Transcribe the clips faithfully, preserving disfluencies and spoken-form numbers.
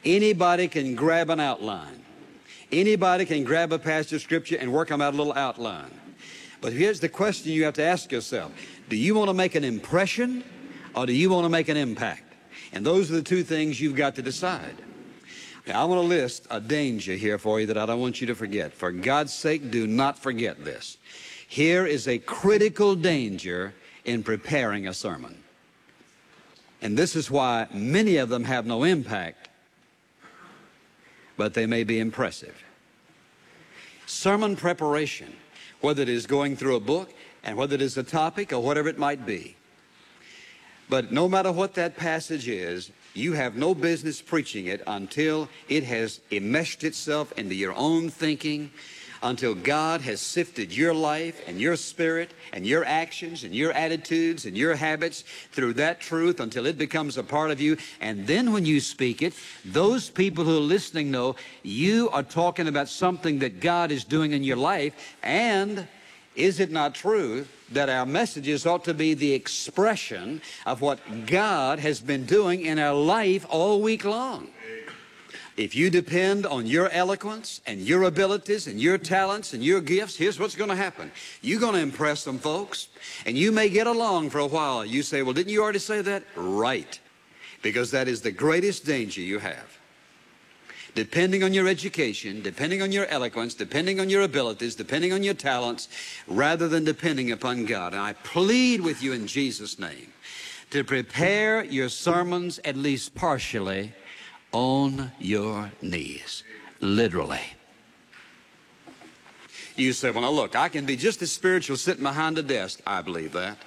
Anybody can grab an outline. Anybody can grab a passage of Scripture and work them out a little outline. But here's the question you have to ask yourself. Do you want to make an impression or do you want to make an impact? And those are the two things you've got to decide. Now, I want to list a danger here for you that I don't want you to forget. For God's sake, do not forget this. Here is a critical danger in preparing a sermon. And this is why many of them have no impact, but they may be impressive. Sermon preparation, whether it is going through a book and whether it is a topic or whatever it might be. But no matter what that passage is, you have no business preaching it until it has enmeshed itself into your own thinking, until God has sifted your life and your spirit and your actions and your attitudes and your habits through that truth until it becomes a part of you. And then when you speak it, those people who are listening know you are talking about something that God is doing in your life. And is it not true that our messages ought to be the expression of what God has been doing in our life all week long? If you depend on your eloquence and your abilities and your talents and your gifts, here's what's going to happen. You're going to impress some folks, and you may get along for a while. You say, well, didn't you already say that? Right. Because that is the greatest danger you have. Depending on your education, depending on your eloquence, depending on your abilities, depending on your talents, rather than depending upon God. And I plead with you in Jesus' name to prepare your sermons at least partially on your knees, literally. You say, well, now look, I can be just as spiritual sitting behind a desk. I believe that.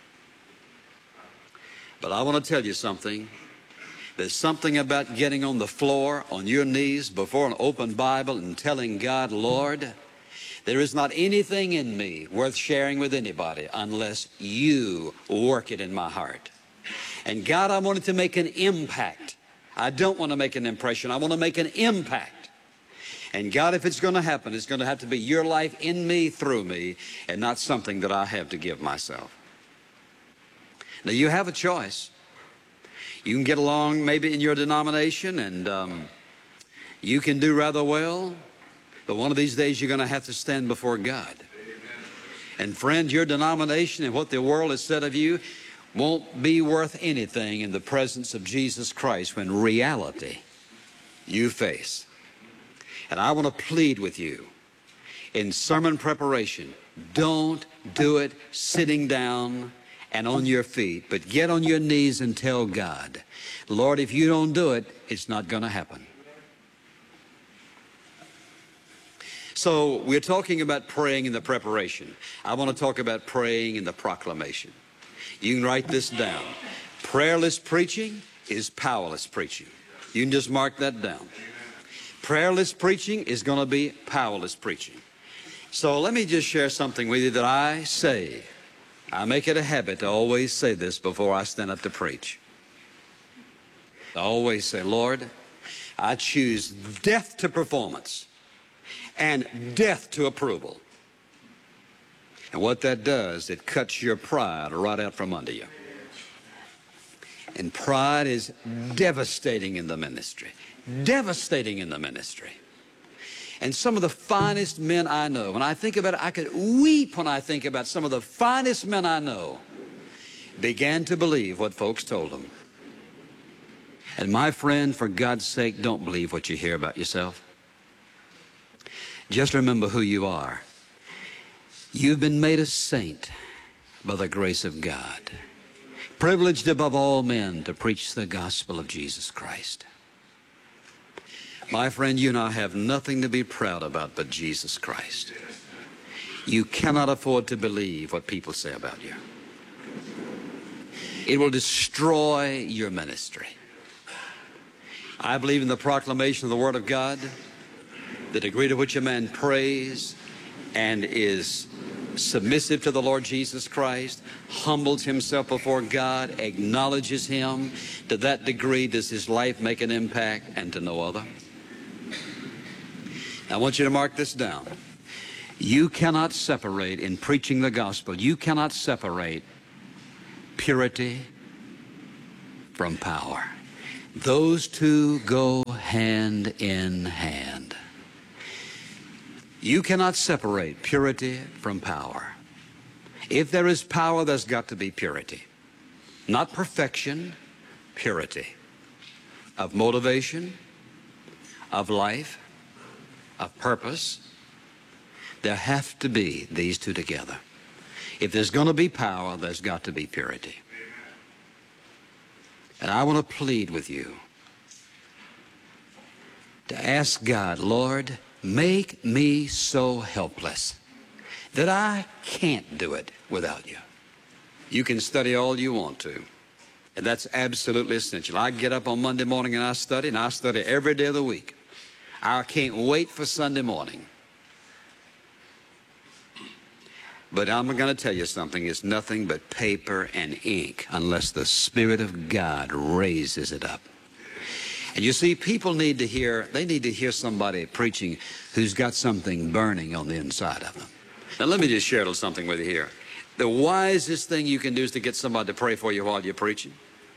But I want to tell you something. There's something about getting on the floor, on your knees, before an open Bible and telling God, Lord, there is not anything in me worth sharing with anybody unless you work it in my heart. And God, I wanted to make an impact. I don't want to make an impression. I want to make an impact. And God, if it's going to happen, it's going to have to be your life in me, through me, and not something that I have to give myself. Now, you have a choice. You can get along maybe in your denomination, and um, you can do rather well. But one of these days, you're going to have to stand before God. And friend, your denomination and what the world has said of you won't be worth anything in the presence of Jesus Christ when reality you face. And I want to plead with you in sermon preparation, don't do it sitting down and on your feet, but get on your knees and tell God, Lord, if you don't do it, it's not going to happen. So we're talking about praying in the preparation. I want to talk about praying in the proclamation. You can write this down. Prayerless preaching is powerless preaching. You can just mark that down. Prayerless preaching is going to be powerless preaching. So let me just share something with you that I say. I make it a habit to always say this before I stand up to preach. I always say, Lord, I choose death to performance and death to approval. And what that does, it cuts your pride right out from under you. And pride is devastating in the ministry. Devastating in the ministry. And some of the finest men I know, when I think about it, I could weep when I think about some of the finest men I know began to believe what folks told them. And my friend, for God's sake, don't believe what you hear about yourself. Just remember who you are. You've been made a saint by the grace of God, privileged above all men to preach the gospel of Jesus Christ. My friend, you and I have nothing to be proud about but Jesus Christ. You cannot afford to believe what people say about you. It will destroy your ministry. I believe in the proclamation of the Word of God, the degree to which a man prays and is submissive to the Lord Jesus Christ, humbles himself before God, acknowledges Him. To that degree does his life make an impact, and to no other. I want you to mark this down. You cannot separate, in preaching the gospel, you cannot separate purity from power. Those two go hand hand in hand. You cannot separate purity from power. If there is power, there's got to be purity. Not perfection, purity of motivation, of life, of purpose. There have to be these two together. If there's going to be power, there's got to be purity. And I want to plead with you to ask God, Lord, make me so helpless that I can't do it without you. You can study all you want to, and that's absolutely essential. I get up on Monday morning and I study, and I study every day of the week. I can't wait for Sunday morning. But I'm going to tell you something. It's nothing but paper and ink unless the Spirit of God raises it up. And you see, people need to hear, they need to hear somebody preaching who's got something burning on the inside of them. Now, let me just share a little something with you here. The wisest thing you can do is to get somebody to pray for you while you're preaching.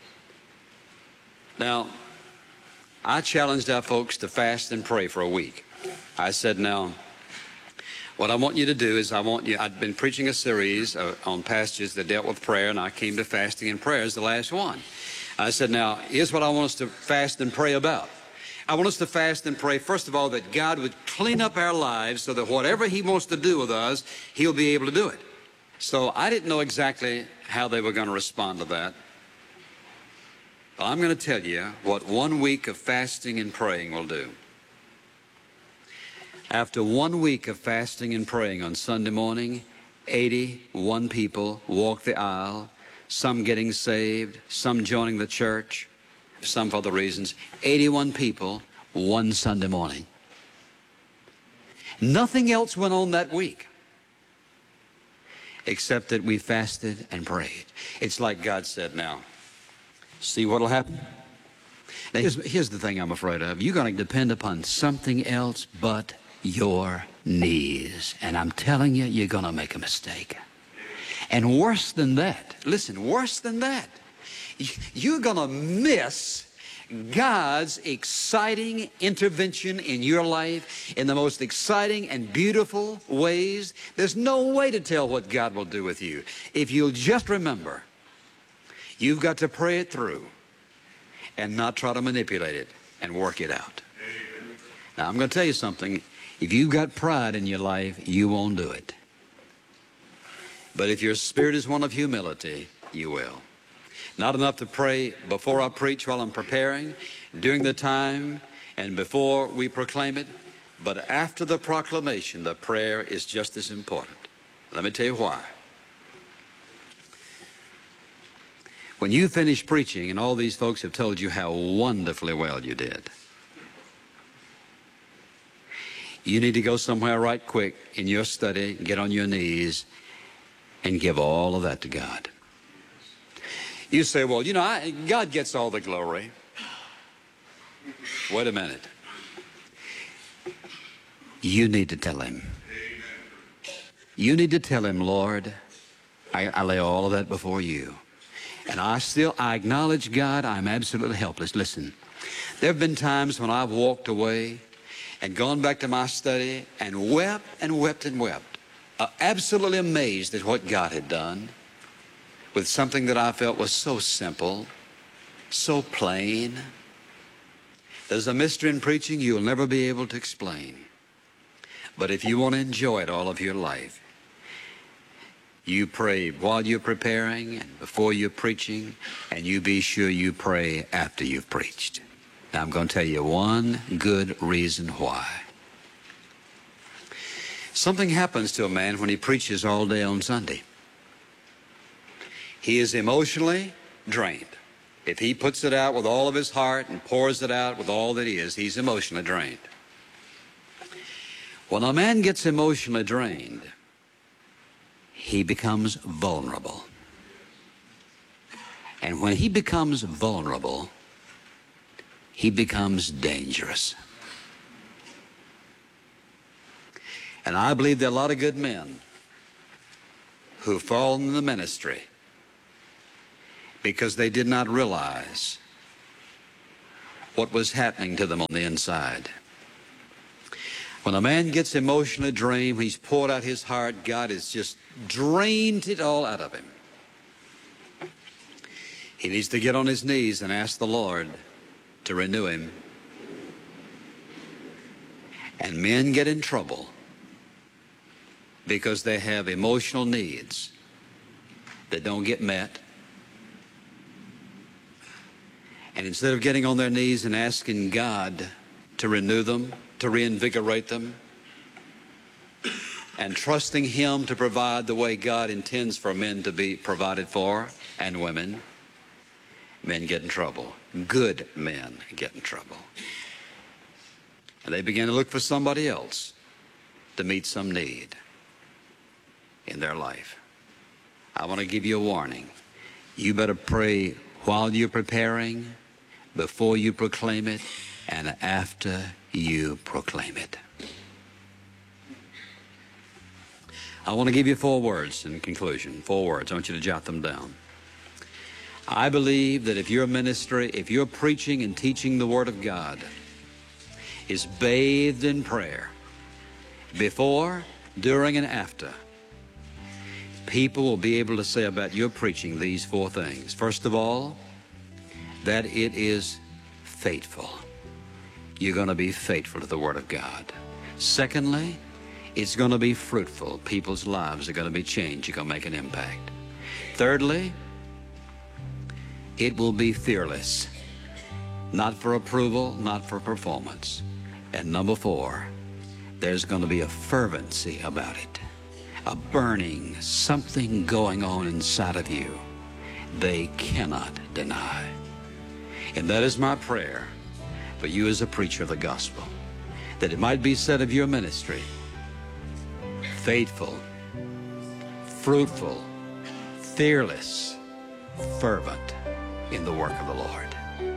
Now, I challenged our folks to fast and pray for a week. I said, now, what I want you to do is I want you, I'd been preaching a series uh, on passages that dealt with prayer, and I came to fasting and prayer as the last one. I said, now, here's what I want us to fast and pray about. I want us to fast and pray, first of all, that God would clean up our lives so that whatever He wants to do with us, He'll be able to do it. So I didn't know exactly how they were going to respond to that. But I'm going to tell you what one week of fasting and praying will do. After one week of fasting and praying on Sunday morning, eighty-one people walked the aisle, some getting saved, some joining the church, some for other reasons. eighty-one people one Sunday morning. Nothing else went on that week except that we fasted and prayed. It's like God said, now, see what'll happen? Now, here's, here's the thing I'm afraid of. You're going to depend upon something else but your knees. And I'm telling you, you're going to make a mistake. And worse than that, listen, worse than that, you're going to miss God's exciting intervention in your life in the most exciting and beautiful ways. There's no way to tell what God will do with you. If you'll just remember, you've got to pray it through and not try to manipulate it and work it out. Now, I'm going to tell you something. If you've got pride in your life, you won't do it. But if your spirit is one of humility, you will. Not enough to pray before I preach while I'm preparing, during the time, and before we proclaim it, but after the proclamation, the prayer is just as important. Let me tell you why. When you finish preaching and all these folks have told you how wonderfully well you did, you need to go somewhere right quick in your study, get on your knees, and give all of that to God. You say, well, you know, I, God gets all the glory. Wait a minute. You need to tell Him. You need to tell Him, Lord, I, I lay all of that before you. And I still, I acknowledge, God, I'm absolutely helpless. Listen, there have been times when I've walked away and gone back to my study and wept and wept and wept, uh, absolutely amazed at what God had done with something that I felt was so simple, so plain. There's a mystery in preaching you'll never be able to explain. But if you want to enjoy it all of your life, you pray while you're preparing and before you're preaching, and you be sure you pray after you've preached. Now, I'm going to tell you one good reason why. Something happens to a man when he preaches all day on Sunday. He is emotionally drained. If he puts it out with all of his heart and pours it out with all that he is, he's emotionally drained. When a man gets emotionally drained, he becomes vulnerable. And when he becomes vulnerable, he becomes dangerous. And I believe there are a lot of good men who fall in the ministry because they did not realize what was happening to them on the inside. When a man gets emotionally drained, he's poured out his heart, God has just drained it all out of him. He needs to get on his knees and ask the Lord to renew him. And men get in trouble because they have emotional needs that don't get met. And instead of getting on their knees and asking God to renew them, to reinvigorate them, and trusting Him to provide the way God intends for men to be provided for, and women, men get in trouble. Good men get in trouble. And they begin to look for somebody else to meet some need in their life. I want to give you a warning. You better pray while you're preparing, before you proclaim it, and after you proclaim it. I want to give you four words in conclusion. Four words. I want you to jot them down. I believe that if your ministry, if you're preaching and teaching the Word of God, is bathed in prayer, before, during, and after, people will be able to say about your preaching these four things. First of all, that it is faithful. You're going to be faithful to the Word of God. Secondly, it's going to be fruitful. People's lives are going to be changed. You're going to make an impact. Thirdly, it will be fearless. Not for approval, not for performance. And number four, there's going to be a fervency about it. A burning, something going on inside of you they cannot deny. And that is my prayer for you as a preacher of the gospel, that it might be said of your ministry, faithful, fruitful, fearless, fervent in the work of the Lord.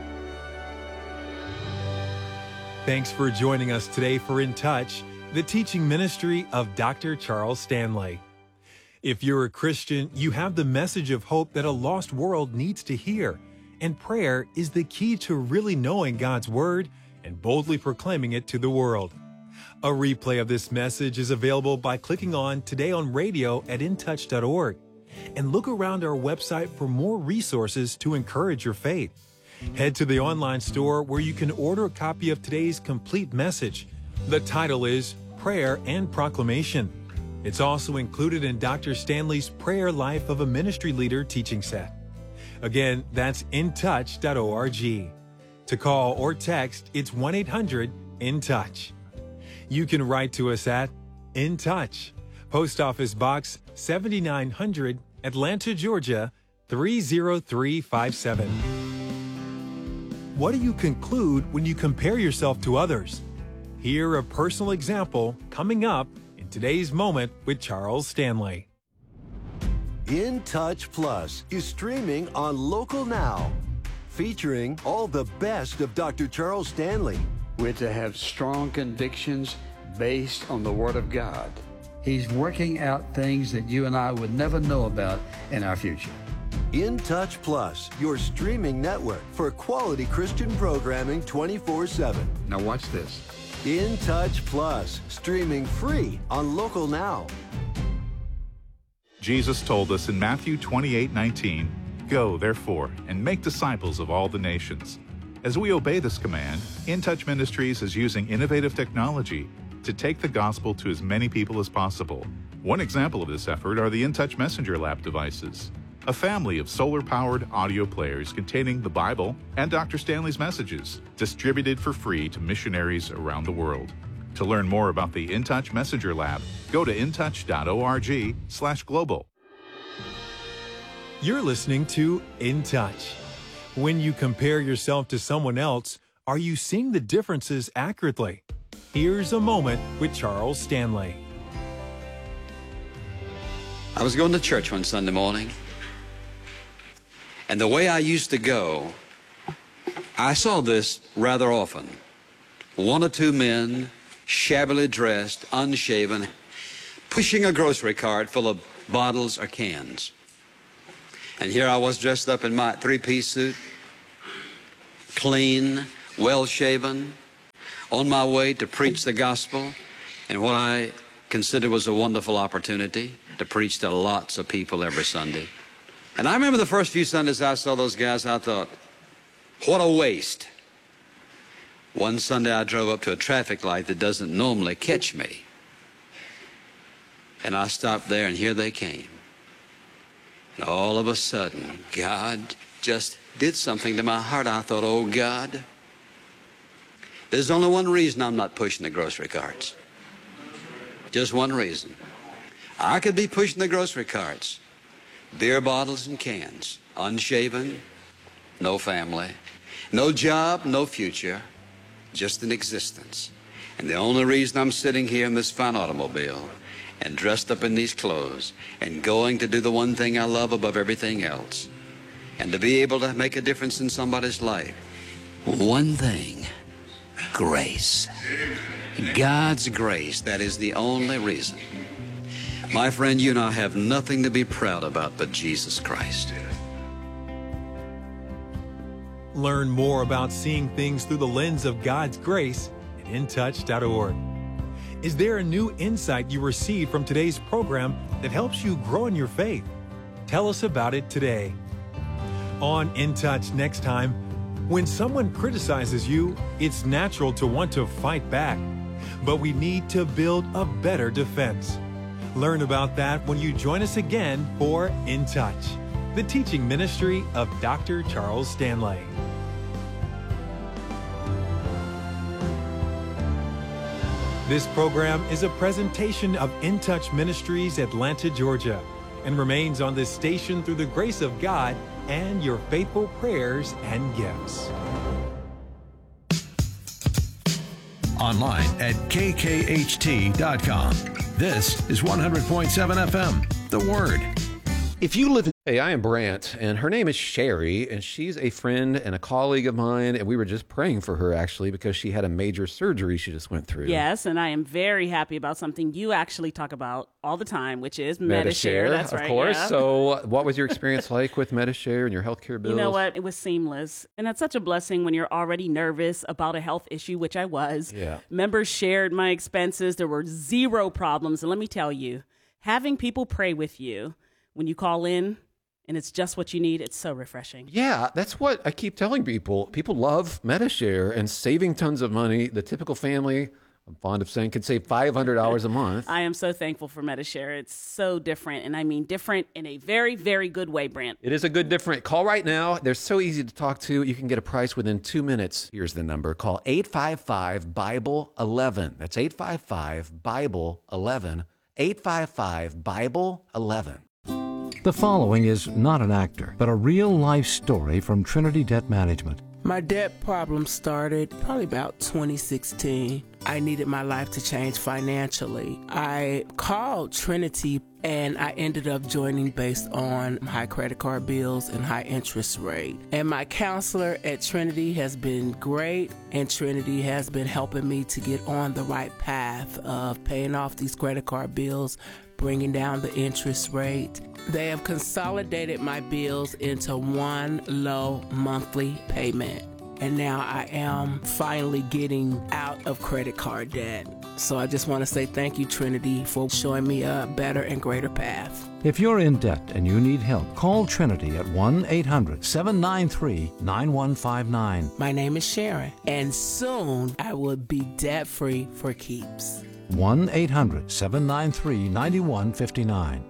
Thanks for joining us today for In Touch, the teaching ministry of Doctor Charles Stanley. If you're a Christian, you have the message of hope that a lost world needs to hear, and prayer is the key to really knowing God's Word and boldly proclaiming it to the world. A replay of this message is available by clicking on Today on Radio at in touch dot org, and look around our website for more resources to encourage your faith. Head to the online store where you can order a copy of today's complete message. The title is Prayer and Proclamation. It's also included in Doctor Stanley's Prayer Life of a Ministry Leader teaching set. Again, that's in touch dot org. To call or text, it's one eight hundred in touch. You can write to us at In Touch, Post Office Box seventy-nine hundred, Atlanta, Georgia three zero three five seven. What do you conclude when you compare yourself to others? Hear a personal example coming up in today's Moment with Charles Stanley. In Touch Plus is streaming on Local Now, featuring all the best of Doctor Charles Stanley. We're to have strong convictions based on the Word of God. He's working out things that you and I would never know about in our future. In Touch Plus, your streaming network for quality Christian programming twenty-four seven. Now watch this. In Touch Plus, streaming free on Local Now. Jesus told us in Matthew twenty-eight nineteen, "Go, therefore, and make disciples of all the nations." As we obey this command, In Touch Ministries is using innovative technology to take the gospel to as many people as possible. One example of this effort are the In Touch Messenger Lab devices, a family of solar-powered audio players containing the Bible and Doctor Stanley's messages, distributed for free to missionaries around the world. To learn more about the In Touch Messenger Lab, go to in touch dot org slash global. You're listening to In Touch. When you compare yourself to someone else, are you seeing the differences accurately? Here's a moment with Charles Stanley. I was going to church one Sunday morning, and the way I used to go, I saw this rather often. One or two men, shabbily dressed, unshaven, pushing a grocery cart full of bottles or cans. And here I was dressed up in my three-piece suit, clean, well-shaven, on my way to preach the gospel, and what I considered was a wonderful opportunity to preach to lots of people every Sunday. And I remember the first few Sundays I saw those guys, I thought, what a waste. One Sunday I drove up to a traffic light that doesn't normally catch me. And I stopped there, and here they came. And all of a sudden, God just did something to my heart. I thought, oh, God, there's only one reason I'm not pushing the grocery carts. Just one reason. I could be pushing the grocery carts, beer bottles and cans, unshaven, no family, no job, no future, just an existence. And the only reason I'm sitting here in this fine automobile and dressed up in these clothes and going to do the one thing I love above everything else, and to be able to make a difference in somebody's life, one thing, grace. God's grace, that is the only reason. My friend, you and I have nothing to be proud about but Jesus Christ. Learn more about seeing things through the lens of God's grace at in touch dot org. Is there a new insight you received from today's program that helps you grow in your faith? Tell us about it today. On In Touch next time, when someone criticizes you, it's natural to want to fight back, but we need to build a better defense. Learn about that when you join us again for In Touch, the teaching ministry of Doctor Charles Stanley. This program is a presentation of In Touch Ministries, Atlanta, Georgia, and remains on this station through the grace of God and your faithful prayers and gifts. Online at K K H T dot com. This is one hundred point seven F M, The Word. If you live in... Hey, I am Brant, and her name is Sherry, and she's a friend and a colleague of mine, and we were just praying for her, actually, because she had a major surgery she just went through. Yes, and I am very happy about something you actually talk about all the time, which is Medi-Share. Medi-Share, That's of right, course. yeah. So what was your experience like with Medi-Share and your healthcare bills? You know what? It was seamless. And that's such a blessing when you're already nervous about a health issue, which I was. Yeah. Members shared my expenses. There were zero problems. And let me tell you, having people pray with you when you call in, and it's just what you need, it's so refreshing. Yeah, that's what I keep telling people. People love Medi-Share and saving tons of money. The typical family, I'm fond of saying, could save five hundred dollars a month. I am so thankful for Medi-Share. It's so different, and I mean different in a very, very good way, Brant. It is a good different. Call right now. They're so easy to talk to. You can get a price within two minutes. Here's the number. Call eight five five, Bible eleven. That's eight five five, Bible eleven. eight five five, Bible eleven. The following is not an actor, but a real-life story from Trinity Debt Management. My debt problem started probably about twenty sixteen. I needed my life to change financially. I called Trinity and I ended up joining based on high credit card bills and high interest rate. And my counselor at Trinity has been great, and Trinity has been helping me to get on the right path of paying off these credit card bills, bringing down the interest rate. They have consolidated my bills into one low monthly payment. And now I am finally getting out of credit card debt. So I just want to say thank you, Trinity, for showing me a better and greater path. If you're in debt and you need help, call Trinity at one eight hundred, seven nine three, nine one five nine. My name is Sharon, and soon I will be debt-free for keeps. one eight hundred, seven nine three, nine one five nine.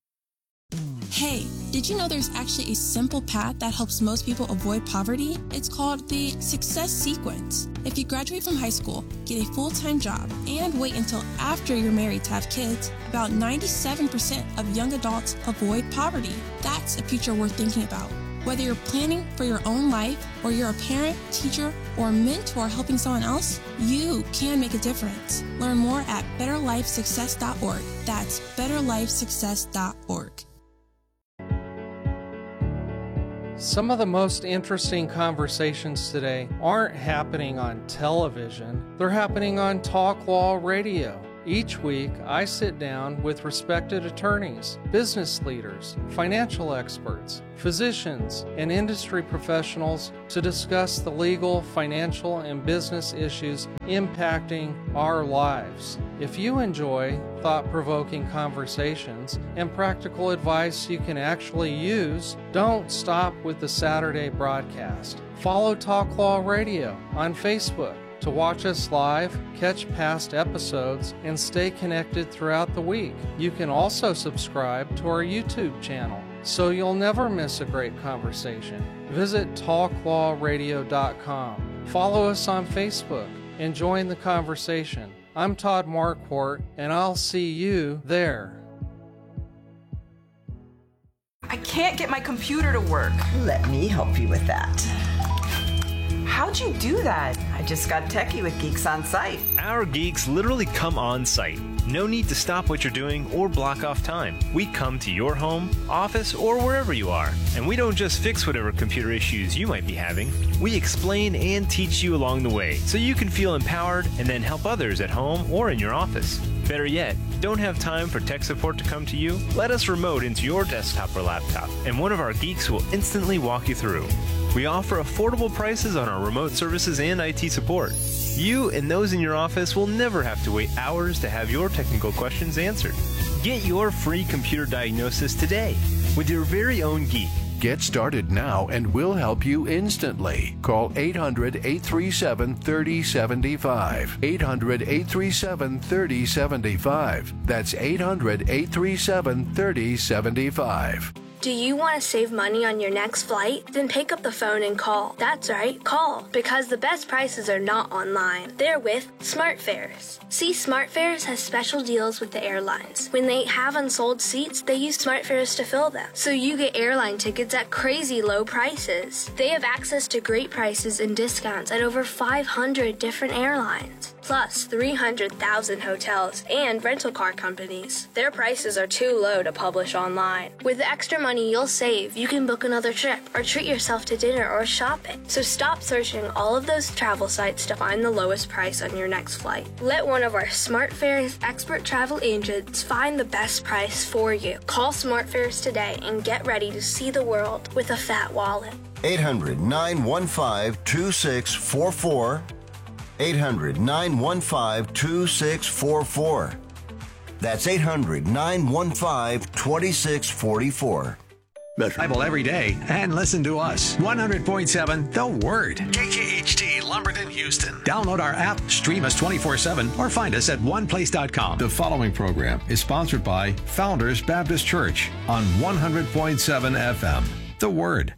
Hey, did you know there's actually a simple path that helps most people avoid poverty? It's called the Success Sequence. If you graduate from high school, get a full-time job, and wait until after you're married to have kids, about ninety-seven percent of young adults avoid poverty. That's a future worth thinking about. Whether you're planning for your own life, or you're a parent, teacher, or mentor helping someone else, you can make a difference. Learn more at better life success dot org. That's better life success dot org. Some of the most interesting conversations today aren't happening on television. They're happening on Talk Law Radio. Each week, I sit down with respected attorneys, business leaders, financial experts, physicians, and industry professionals to discuss the legal, financial, and business issues impacting our lives. If you enjoy thought-provoking conversations and practical advice you can actually use, don't stop with the Saturday broadcast. Follow Talk Law Radio on Facebook to watch us live, catch past episodes, and stay connected throughout the week. You can also subscribe to our YouTube channel so you'll never miss a great conversation. Visit talk law radio dot com. Follow us on Facebook and join the conversation. I'm Todd Marquardt, and I'll see you there. I can't get my computer to work. Let me help you with that. How'd you do that? I just got techie with Geeks on Site. Our geeks literally come on site. No need to stop what you're doing or block off time. We come to your home, office, or wherever you are. And we don't just fix whatever computer issues you might be having. We explain and teach you along the way so you can feel empowered and then help others at home or in your office. Better yet, don't have time for tech support to come to you? Let us remote into your desktop or laptop, and one of our geeks will instantly walk you through. We offer affordable prices on our remote services and I T support. You and those in your office will never have to wait hours to have your technical questions answered. Get your free computer diagnosis today with your very own geek. Get started now and we'll help you instantly. Call eight hundred, eight three seven, three oh seven five. eight hundred, eight three seven, three oh seven five. That's eight hundred, eight three seven, three oh seven five. Do you want to save money on your next flight? Then pick up the phone and call. That's right, call. Because the best prices are not online. They're with SmartFares. See, SmartFares has special deals with the airlines. When they have unsold seats, they use SmartFares to fill them. So you get airline tickets at crazy low prices. They have access to great prices and discounts at over five hundred different airlines. Plus three hundred thousand hotels and rental car companies. Their prices are too low to publish online. With the extra money you'll save, you can book another trip or treat yourself to dinner or shopping. So stop searching all of those travel sites to find the lowest price on your next flight. Let one of our SmartFares expert travel agents find the best price for you. Call SmartFares today and get ready to see the world with a fat wallet. eight hundred, nine one five, two six four four. eight hundred, nine one five, two six four four. That's eight hundred, nine one five, two six four four. Bible every day and listen to us. one hundred point seven The Word. K K H T Lumberton, Houston. Download our app, stream us twenty-four seven, or find us at one place dot com. The following program is sponsored by Founders Baptist Church on one hundred point seven F M. The Word.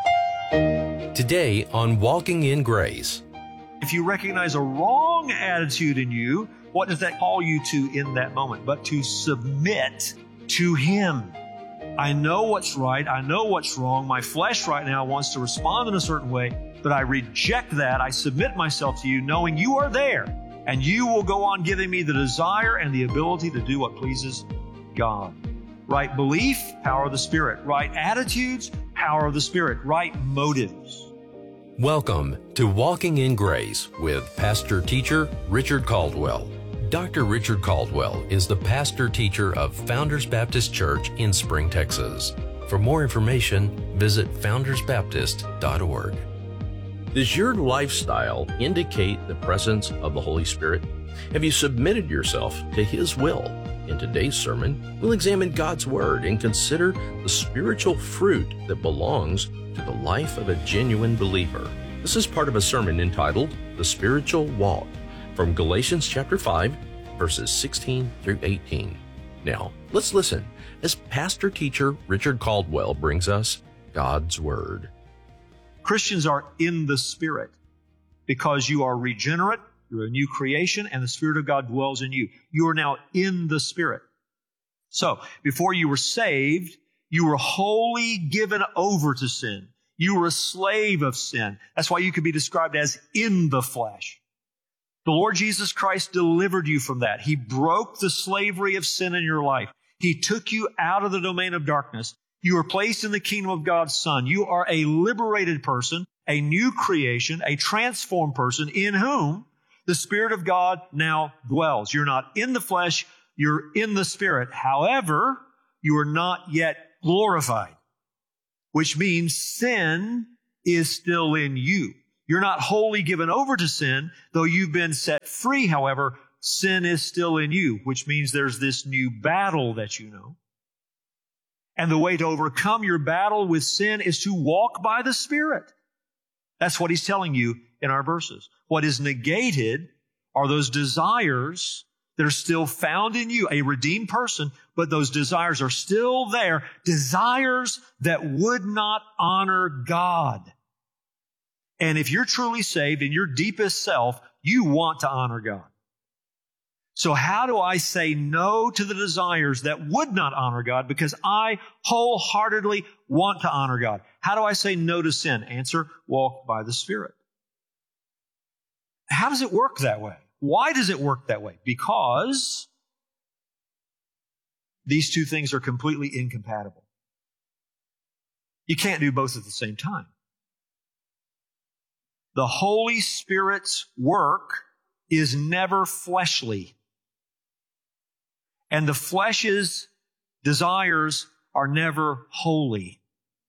Today on Walking in Grace. If you recognize a wrong attitude in you, what does that call you to in that moment? But to submit to Him. I know what's right. I know what's wrong. My flesh right now wants to respond in a certain way, but I reject that. I submit myself to you, knowing you are there, and you will go on giving me the desire and the ability to do what pleases God. Right belief, power of the Spirit. Right attitudes, power of the Spirit. Right motives. Welcome to Walking in Grace with Pastor Teacher Richard Caldwell. Doctor Richard Caldwell is the pastor teacher of Founders Baptist Church in Spring, Texas. For more information, visit founders baptist dot org. Does your lifestyle indicate the presence of the Holy Spirit? Have you submitted yourself to His will? In today's sermon, we'll examine God's Word and consider the spiritual fruit that belongs to the life of a genuine believer. This is part of a sermon entitled The Spiritual Walk from Galatians chapter five, verses sixteen through eighteen. Now, let's listen as pastor teacher Richard Caldwell brings us God's Word. Christians are in the Spirit because you are regenerate, you're a new creation, and the Spirit of God dwells in you. You are now in the Spirit. So, before you were saved, you were wholly given over to sin. You were a slave of sin. That's why you could be described as in the flesh. The Lord Jesus Christ delivered you from that. He broke the slavery of sin in your life. He took you out of the domain of darkness. You are placed in the kingdom of God's Son. You are a liberated person, a new creation, a transformed person in whom The Spirit of God now dwells. You're not in the flesh, you're in the Spirit. However, you are not yet glorified, which means sin is still in you. You're not wholly given over to sin, though you've been set free, however, sin is still in you, which means there's this new battle that you know. And the way to overcome your battle with sin is to walk by the Spirit. That's what he's telling you in our verses. What is negated are those desires that are still found in you, a redeemed person, but those desires are still there, desires that would not honor God. And if you're truly saved in your deepest self, you want to honor God. So how do I say no to the desires that would not honor God? Because I wholeheartedly want to honor God. How do I say no to sin? Answer, walk by the Spirit. How does it work that way? Why does it work that way? Because these two things are completely incompatible. You can't do both at the same time. The Holy Spirit's work is never fleshly. And the flesh's desires are never holy.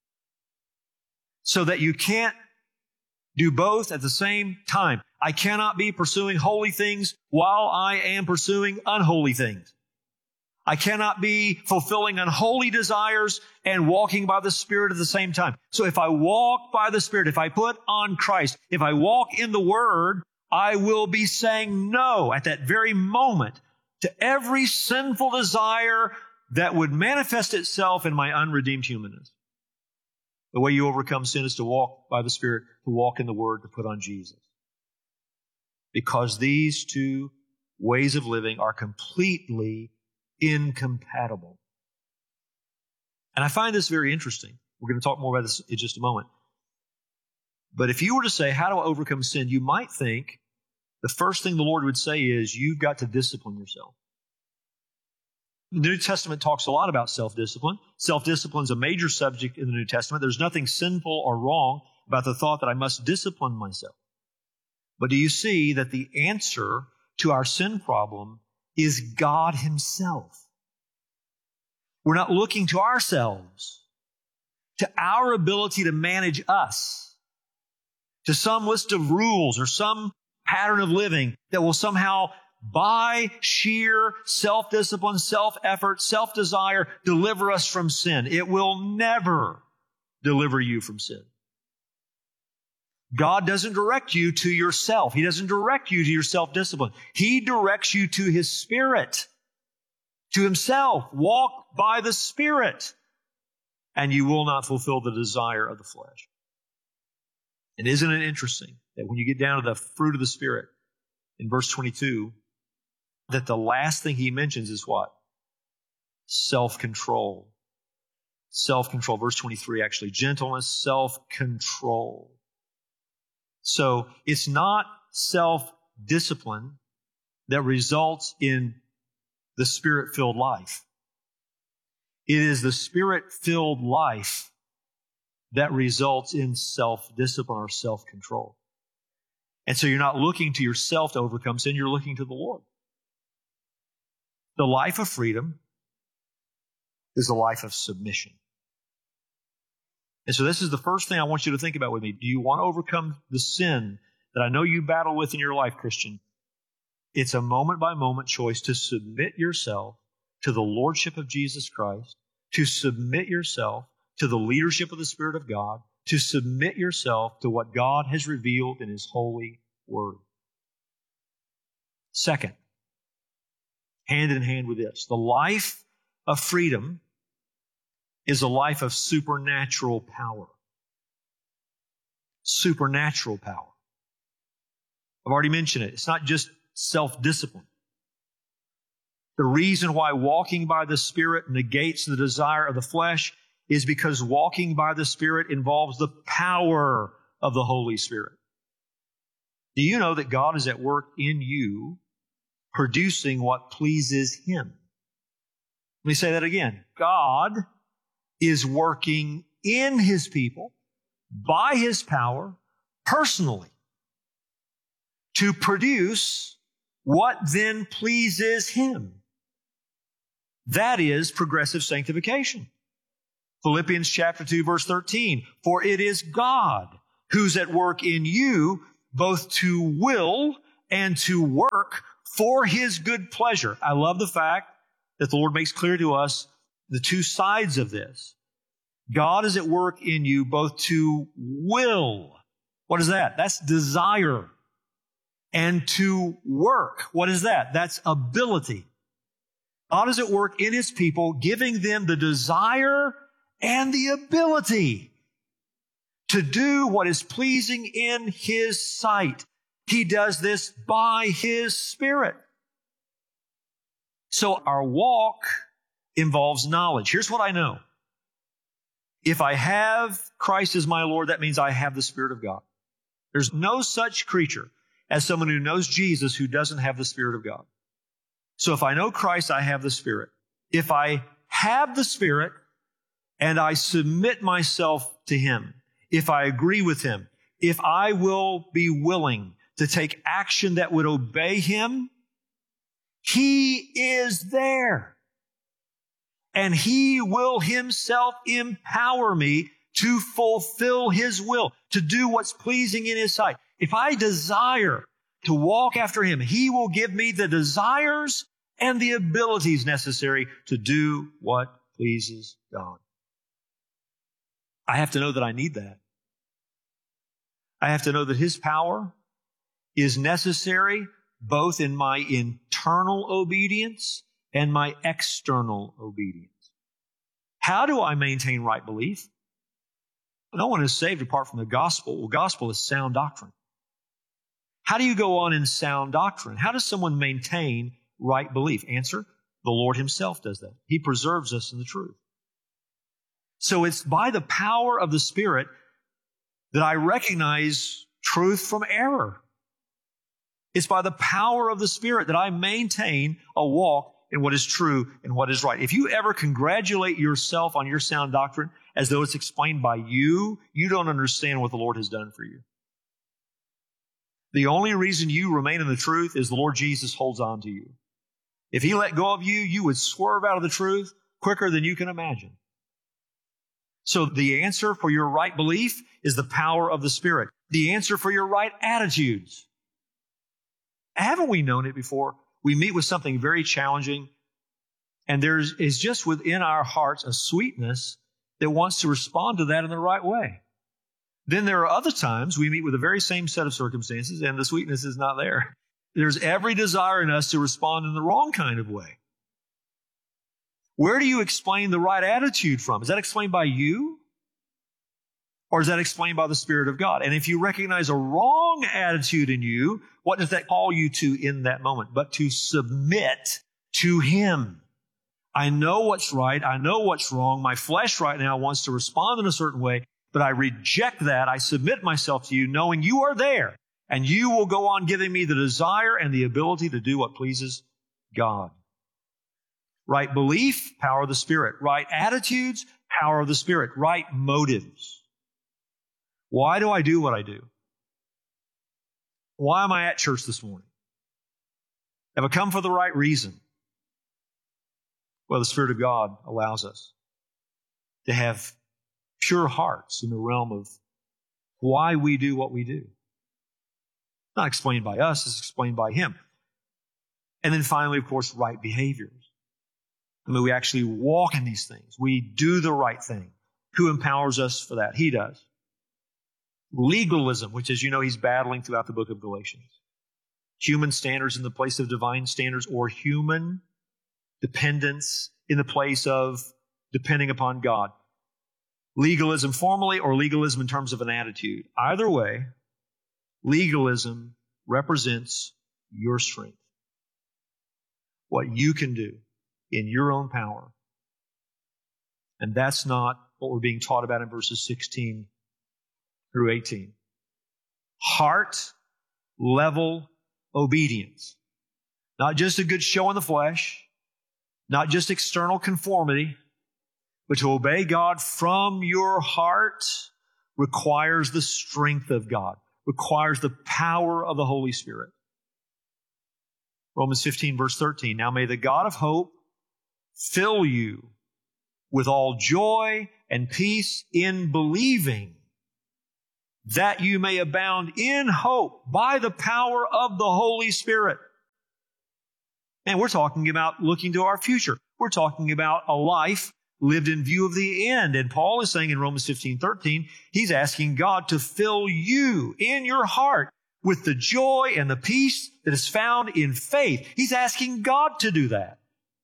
So that you can't do both at the same time. I cannot be pursuing holy things while I am pursuing unholy things. I cannot be fulfilling unholy desires and walking by the Spirit at the same time. So if I walk by the Spirit, if I put on Christ, if I walk in the Word, I will be saying no at that very moment to every sinful desire that would manifest itself in my unredeemed humanness. The way you overcome sin is to walk by the Spirit, to walk in the Word, to put on Jesus. Because these two ways of living are completely incompatible. And I find this very interesting. We're going to talk more about this in just a moment. But if you were to say, how do I overcome sin? You might think the first thing the Lord would say is, you've got to discipline yourself. The New Testament talks a lot about self-discipline. Self-discipline is a major subject in the New Testament. There's nothing sinful or wrong about the thought that I must discipline myself. But do you see that the answer to our sin problem is God Himself? We're not looking to ourselves, to our ability to manage us, to some list of rules or some pattern of living that will somehow, by sheer self-discipline, self-effort, self-desire, deliver us from sin. It will never deliver you from sin. God doesn't direct you to yourself. He doesn't direct you to your self-discipline. He directs you to His Spirit, to Himself. Walk by the Spirit, and you will not fulfill the desire of the flesh. And isn't it interesting that when you get down to the fruit of the Spirit, in verse twenty-two, that the last thing he mentions is what? Self-control. Self-control. Verse twenty-three, actually. Gentleness, self-control. So it's not self-discipline that results in the Spirit-filled life. It is the Spirit-filled life that results in self-discipline or self-control. And so you're not looking to yourself to overcome sin, you're looking to the Lord. The life of freedom is a life of submission. And so this is the first thing I want you to think about with me. Do you want to overcome the sin that I know you battle with in your life, Christian? It's a moment-by-moment choice to submit yourself to the Lordship of Jesus Christ, to submit yourself to the leadership of the Spirit of God, to submit yourself to what God has revealed in His holy Word. Second, hand in hand with this, the life of freedom is a life of supernatural power. Supernatural power. I've already mentioned it. It's not just self-discipline. The reason why walking by the Spirit negates the desire of the flesh is because walking by the Spirit involves the power of the Holy Spirit. Do you know that God is at work in you, producing what pleases Him? Let me say that again. God is working in His people, by His power, personally, to produce what then pleases Him. That is progressive sanctification. Philippians chapter two, verse thirteen, for it is God who's at work in you, both to will and to work for His good pleasure. I love the fact that the Lord makes clear to us the two sides of this. God is at work in you both to will. What is that? That's desire. And to work. What is that? That's ability. God is at work in His people, giving them the desire and the ability to do what is pleasing in His sight. He does this by His Spirit. So our walk involves knowledge. Here's what I know. If I have Christ as my Lord, that means I have the Spirit of God. There's no such creature as someone who knows Jesus who doesn't have the Spirit of God. So if I know Christ, I have the Spirit. If I have the Spirit and I submit myself to Him, if I agree with Him, if I will be willing to take action that would obey Him, He is there. And He will Himself empower me to fulfill His will, to do what's pleasing in His sight. If I desire to walk after Him, He will give me the desires and the abilities necessary to do what pleases God. I have to know that I need that. I have to know that His power is necessary both in my internal obedience and my external obedience. How do I maintain right belief? No one is saved apart from the gospel. Well, gospel is sound doctrine. How do you go on in sound doctrine? How does someone maintain right belief? Answer, the Lord Himself does that. He preserves us in the truth. So it's by the power of the Spirit that I recognize truth from error. It's by the power of the Spirit that I maintain a walk in what is true and what is right. If you ever congratulate yourself on your sound doctrine as though it's explained by you, you don't understand what the Lord has done for you. The only reason you remain in the truth is the Lord Jesus holds on to you. If He let go of you, you would swerve out of the truth quicker than you can imagine. So the answer for your right belief is the power of the Spirit. The answer for your right attitudes. Haven't we known it before? We meet with something very challenging, and there is just within our hearts a sweetness that wants to respond to that in the right way. Then there are other times we meet with the very same set of circumstances, and the sweetness is not there. There's every desire in us to respond in the wrong kind of way. Where do you explain the right attitude from? Is that explained by you? Or is that explained by the Spirit of God? And if you recognize a wrong attitude in you, what does that call you to in that moment? But to submit to Him. I know what's right. I know what's wrong. My flesh right now wants to respond in a certain way, but I reject that. I submit myself to you, knowing you are there, and you will go on giving me the desire and the ability to do what pleases God. Right belief, power of the Spirit. Right attitudes, power of the Spirit. Right motives. Why do I do what I do? Why am I at church this morning? Have I come for the right reason? Well, the Spirit of God allows us to have pure hearts in the realm of why we do what we do. Not explained by us, it's explained by Him. And then finally, of course, right behaviors. I mean, we actually walk in these things. We do the right thing. Who empowers us for that? He does. Legalism, which, as you know, he's battling throughout the book of Galatians. Human standards in the place of divine standards, or human dependence in the place of depending upon God. Legalism formally, or legalism in terms of an attitude. Either way, legalism represents your strength. What you can do in your own power. And that's not what we're being taught about in verses sixteen through eighteen. Heart level obedience. Not just a good show in the flesh, not just external conformity, but to obey God from your heart requires the strength of God, requires the power of the Holy Spirit. Romans fifteen, verse thirteen. Now may the God of hope fill you with all joy and peace in believing, that you may abound in hope by the power of the Holy Spirit. And we're talking about looking to our future. We're talking about a life lived in view of the end. And Paul is saying in Romans fifteen, thirteen, he's asking God to fill you in your heart with the joy and the peace that is found in faith. He's asking God to do that,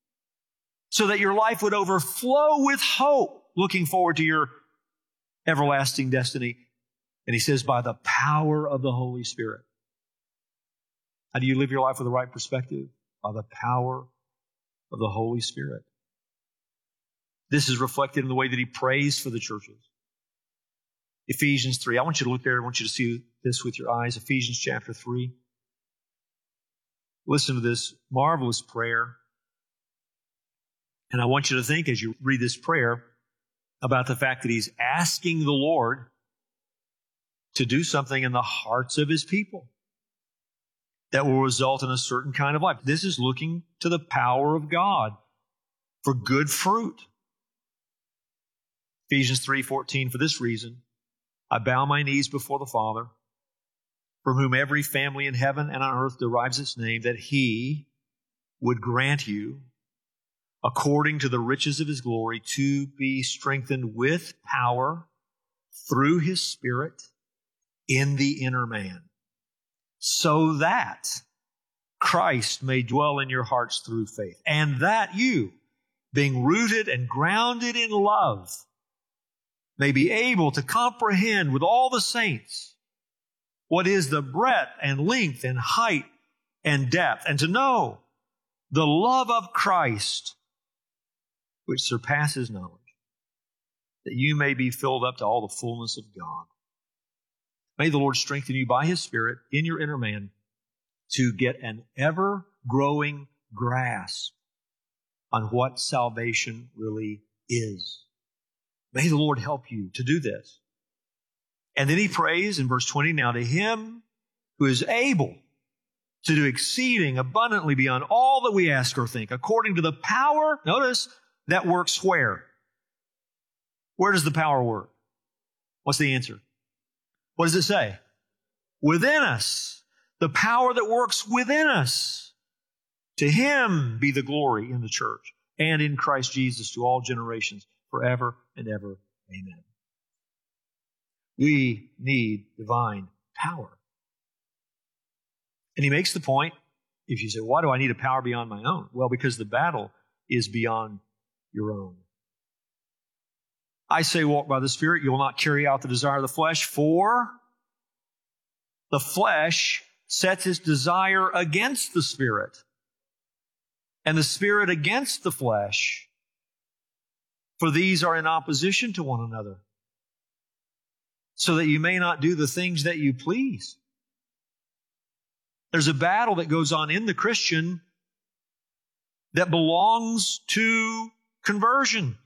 so that your life would overflow with hope, looking forward to your everlasting destiny. And he says, by the power of the Holy Spirit. How do you live your life with the right perspective? By the power of the Holy Spirit. This is reflected in the way that he prays for the churches. Ephesians three. I want you to look there. I want you to see this with your eyes. Ephesians chapter three. Listen to this marvelous prayer. And I want you to think as you read this prayer about the fact that he's asking the Lord to do something in the hearts of his people that will result in a certain kind of life. This is looking to the power of God for good fruit. Ephesians three fourteen, for this reason, I bow my knees before the Father, from whom every family in heaven and on earth derives its name, that he would grant you, according to the riches of his glory, to be strengthened with power through his Spirit in the inner man, so that Christ may dwell in your hearts through faith, and that you, being rooted and grounded in love, may be able to comprehend with all the saints what is the breadth and length and height and depth, and to know the love of Christ, which surpasses knowledge, that you may be filled up to all the fullness of God. May the Lord strengthen you by his Spirit in your inner man to get an ever-growing grasp on what salvation really is. May the Lord help you to do this. And then he prays in verse twenty, now to him who is able to do exceeding abundantly beyond all that we ask or think, according to the power, notice, that works where? Where does the power work? What's the answer? What does it say? Within us. The power that works within us. To him be the glory in the church and in Christ Jesus to all generations, forever and ever. Amen. We need divine power. And he makes the point, if you say, why do I need a power beyond my own? Well, because the battle is beyond your own. I say, walk by the Spirit, you will not carry out the desire of the flesh, for the flesh sets its desire against the Spirit, and the Spirit against the flesh, for these are in opposition to one another, so that you may not do the things that you please. There's a battle that goes on in the Christian that belongs to conversion.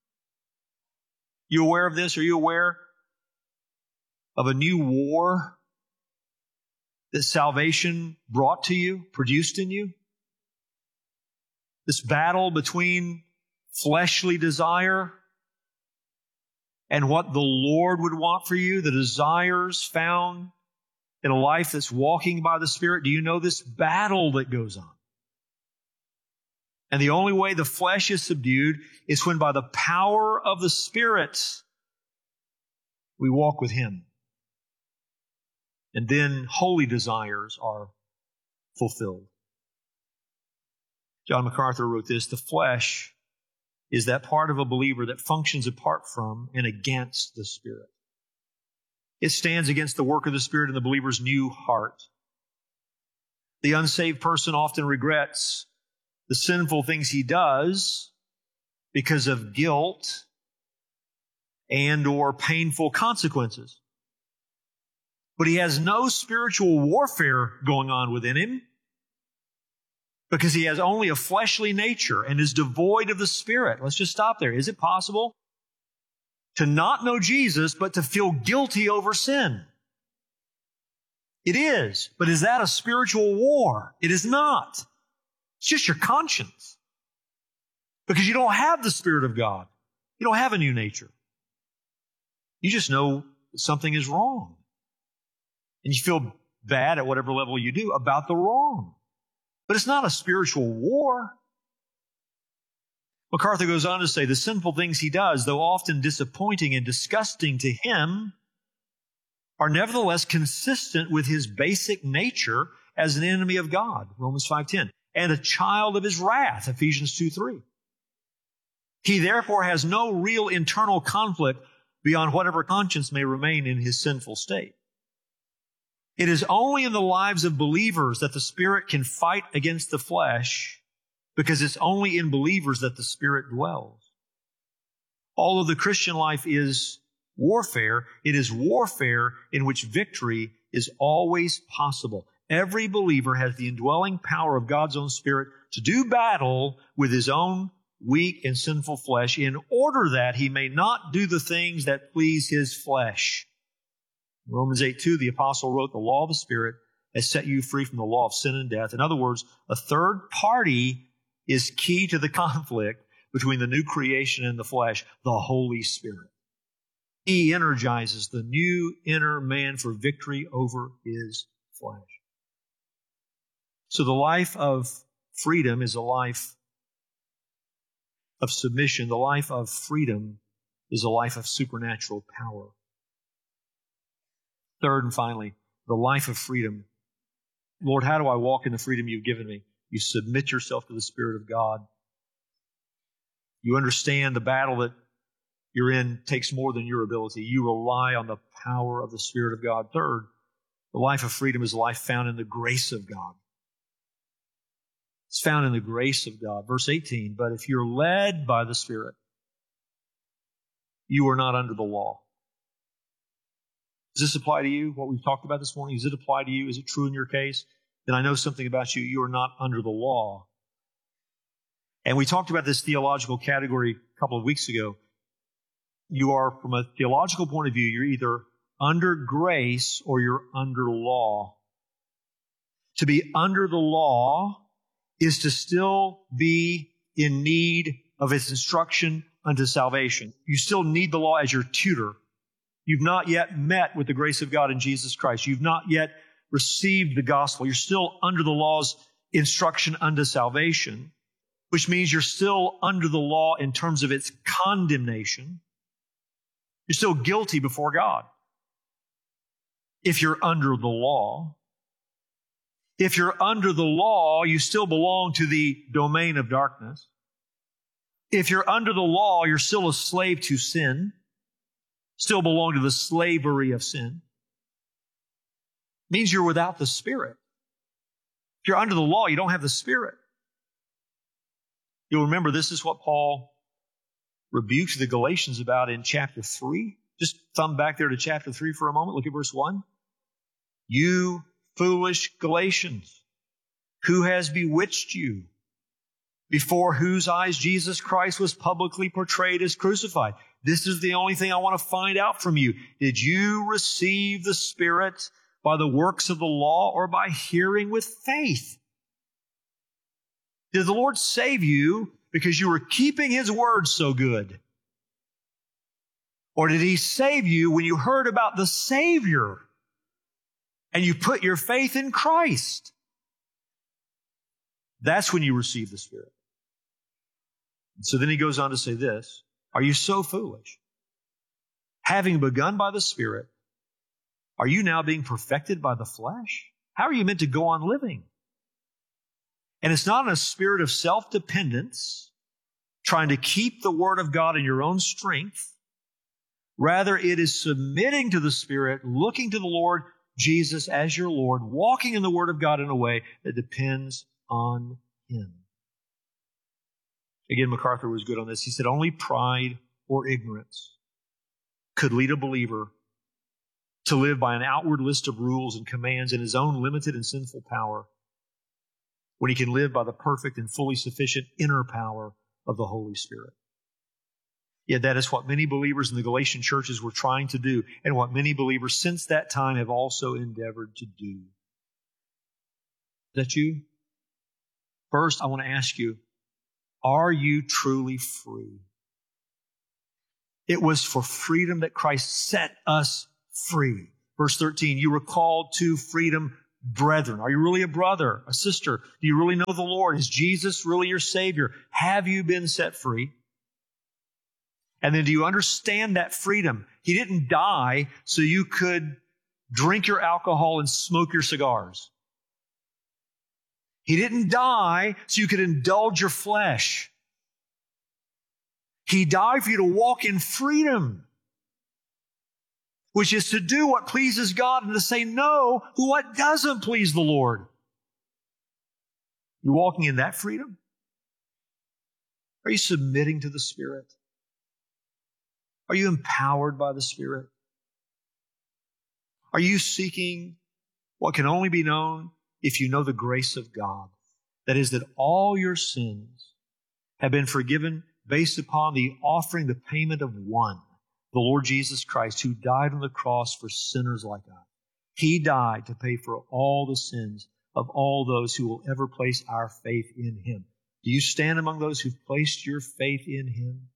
You aware of this? Are you aware of a new war that salvation brought to you, produced in you? This battle between fleshly desire and what the Lord would want for you, the desires found in a life that's walking by the Spirit. Do you know this battle that goes on? And the only way the flesh is subdued is when by the power of the Spirit we walk with him. And then holy desires are fulfilled. John MacArthur wrote this, the flesh is that part of a believer that functions apart from and against the Spirit. It stands against the work of the Spirit in the believer's new heart. The unsaved person often regrets the sinful things he does because of guilt and or painful consequences. But he has no spiritual warfare going on within him because he has only a fleshly nature and is devoid of the Spirit. Let's just stop there. Is it possible to not know Jesus but to feel guilty over sin? It is. But is that a spiritual war? It is not. It's just your conscience. Because you don't have the Spirit of God. You don't have a new nature. You just know that something is wrong. And you feel bad at whatever level you do about the wrong. But it's not a spiritual war. MacArthur goes on to say, the sinful things he does, though often disappointing and disgusting to him, are nevertheless consistent with his basic nature as an enemy of God, Romans five ten, and a child of his wrath, Ephesians two three. He therefore has no real internal conflict beyond whatever conscience may remain in his sinful state. It is only in the lives of believers that the Spirit can fight against the flesh, because it's only in believers that the Spirit dwells. Although the Christian life is warfare, it is warfare in which victory is always possible. Every believer has the indwelling power of God's own Spirit to do battle with his own weak and sinful flesh in order that he may not do the things that please his flesh. In Romans eight two, the apostle wrote, the law of the Spirit has set you free from the law of sin and death. In other words, a third party is key to the conflict between the new creation and the flesh, the Holy Spirit. He energizes the new inner man for victory over his flesh. So the life of freedom is a life of submission. The life of freedom is a life of supernatural power. Third and finally, the life of freedom. Lord, how do I walk in the freedom you've given me? You submit yourself to the Spirit of God. You understand the battle that you're in takes more than your ability. You rely on the power of the Spirit of God. Third, the life of freedom is a life found in the grace of God. It's found in the grace of God. Verse eighteen, but if you're led by the Spirit, you are not under the law. Does this apply to you, what we've talked about this morning? Does it apply to you? Is it true in your case? Then I know something about you. You are not under the law. And we talked about this theological category a couple of weeks ago. You are, from a theological point of view, you're either under grace or you're under law. To be under the law is to still be in need of its instruction unto salvation. You still need the law as your tutor. You've not yet met with the grace of God in Jesus Christ. You've not yet received the gospel. You're still under the law's instruction unto salvation, which means you're still under the law in terms of its condemnation. You're still guilty before God if you're under the law. If you're under the law, you still belong to the domain of darkness. If you're under the law, you're still a slave to sin, still belong to the slavery of sin. It means you're without the Spirit. If you're under the law, you don't have the Spirit. You'll remember this is what Paul rebukes the Galatians about in chapter three. Just thumb back there to chapter three for a moment. Look at verse one. You foolish Galatians, who has bewitched you, before whose eyes Jesus Christ was publicly portrayed as crucified? This is the only thing I want to find out from you. Did you receive the Spirit by the works of the law or by hearing with faith? Did the Lord save you because you were keeping His word so good? Or did He save you when you heard about the Savior and you put your faith in Christ? That's when you receive the Spirit. And so then he goes on to say this, are you so foolish? Having begun by the Spirit, are you now being perfected by the flesh? How are you meant to go on living? And it's not in a spirit of self-dependence, trying to keep the Word of God in your own strength. Rather, it is submitting to the Spirit, looking to the Lord Jesus as your Lord, walking in the Word of God in a way that depends on Him. Again, MacArthur was good on this. He said, only pride or ignorance could lead a believer to live by an outward list of rules and commands in his own limited and sinful power, when he can live by the perfect and fully sufficient inner power of the Holy Spirit. Yet that is what many believers in the Galatian churches were trying to do, and what many believers since that time have also endeavored to do. Is that you? First, I want to ask you, are you truly free? It was for freedom that Christ set us free. Verse thirteen, you were called to freedom, brethren. Are you really a brother, a sister? Do you really know the Lord? Is Jesus really your Savior? Have you been set free? And then do you understand that freedom? He didn't die so you could drink your alcohol and smoke your cigars. He didn't die so you could indulge your flesh. He died for you to walk in freedom, which is to do what pleases God and to say no to what doesn't please the Lord. You walking in that freedom? Are you submitting to the Spirit? Are you empowered by the Spirit? Are you seeking what can only be known if you know the grace of God? That is, that all your sins have been forgiven based upon the offering, the payment of one, the Lord Jesus Christ, who died on the cross for sinners like us. He died to pay for all the sins of all those who will ever place our faith in Him. Do you stand among those who've placed your faith in Him?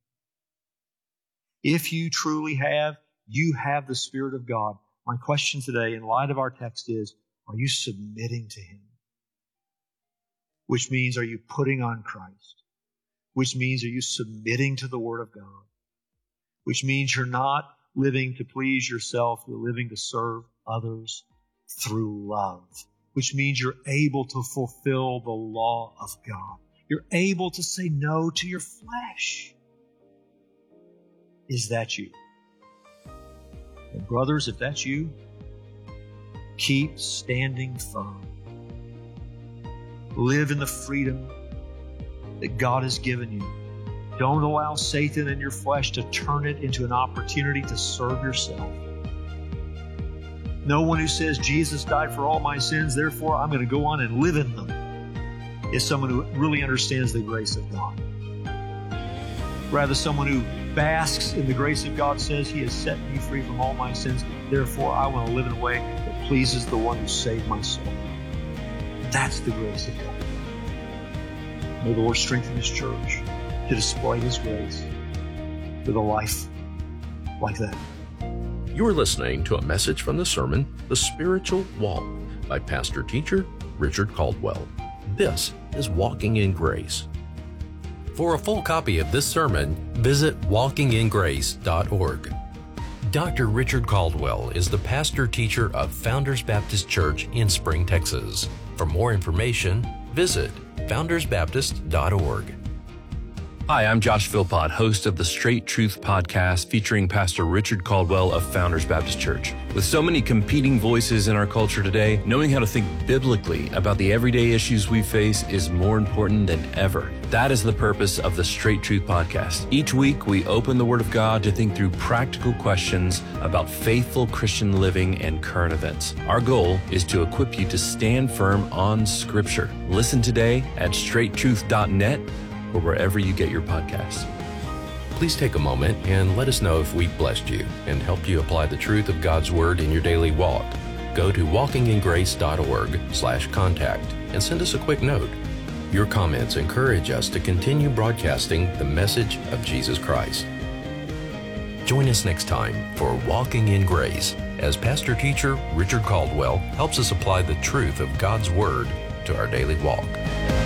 If you truly have, you have the Spirit of God. My question today, in light of our text, is, are you submitting to Him? Which means, are you putting on Christ? Which means, are you submitting to the Word of God? Which means you're not living to please yourself, you're living to serve others through love. Which means you're able to fulfill the law of God. You're able to say no to your flesh. Is that you? And brothers, if that's you, keep standing firm. Live in the freedom that God has given you. Don't allow Satan and your flesh to turn it into an opportunity to serve yourself. No one who says, Jesus died for all my sins, therefore I'm going to go on and live in them, is someone who really understands the grace of God. Rather, someone who basks in the grace of God, says, He has set me free from all my sins, therefore I want to live in a way that pleases the one who saved my soul. That's the grace of God. May the Lord strengthen His church to display His grace with a life like that. You're listening to a message from the sermon, The Spiritual Walk, by Pastor Teacher Richard Caldwell. This is Walking in Grace. For a full copy of this sermon, visit walking in grace dot org. Doctor Richard Caldwell is the pastor teacher of Founders Baptist Church in Spring, Texas. For more information, visit founders baptist dot org. Hi, I'm Josh Philpott, host of the Straight Truth podcast featuring Pastor Richard Caldwell of Founders Baptist Church. With so many competing voices in our culture today, knowing how to think biblically about the everyday issues we face is more important than ever. That is the purpose of the Straight Truth podcast. Each week, we open the Word of God to think through practical questions about faithful Christian living and current events. Our goal is to equip you to stand firm on Scripture. Listen today at straight truth dot net or wherever you get your podcasts. Please take a moment and let us know if we've blessed you and helped you apply the truth of God's Word in your daily walk. Go to walking in grace dot org slash contact and send us a quick note. Your comments encourage us to continue broadcasting the message of Jesus Christ. Join us next time for Walking in Grace as Pastor Teacher Richard Caldwell helps us apply the truth of God's Word to our daily walk.